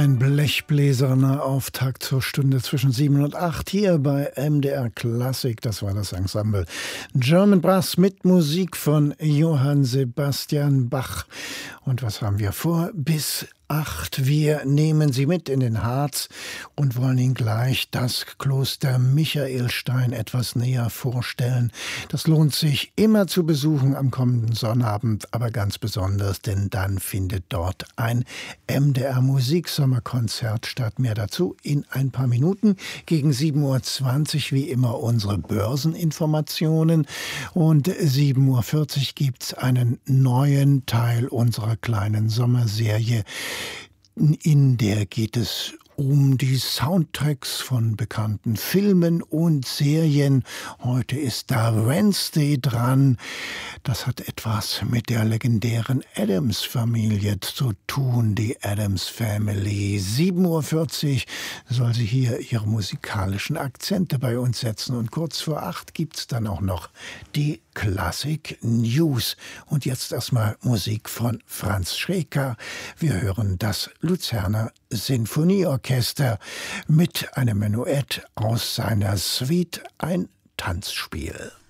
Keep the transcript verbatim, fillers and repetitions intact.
Ein blechbläserner Auftakt zur Stunde zwischen sieben und acht hier bei M D R Klassik. Das war das Ensemble German Brass mit Musik von Johann Sebastian Bach. Und was haben wir vor? Bis acht. Wir nehmen Sie mit in den Harz und wollen Ihnen gleich das Kloster Michaelstein etwas näher vorstellen. Das lohnt sich immer zu besuchen am kommenden Sonnabend, aber ganz besonders, denn dann findet dort ein M D R Musiksommerkonzert statt. Mehr dazu in ein paar Minuten. Gegen sieben Uhr zwanzig wie immer unsere Börseninformationen und sieben Uhr vierzig gibt's einen neuen Teil unserer kleinen Sommerserie. In der geht es um die Soundtracks von bekannten Filmen und Serien. Heute ist da Wednesday dran. Das hat etwas mit der legendären Addams-Familie zu tun, die Addams Family. sieben Uhr vierzig soll sie hier ihre musikalischen Akzente bei uns setzen. Und kurz vor acht gibt's dann auch noch die Classic News. Und jetzt erstmal Musik von Franz Schreker. Wir hören das Luzerner Sinfonieorchester mit einem Menuett aus seiner Suite, ein Tanzspiel.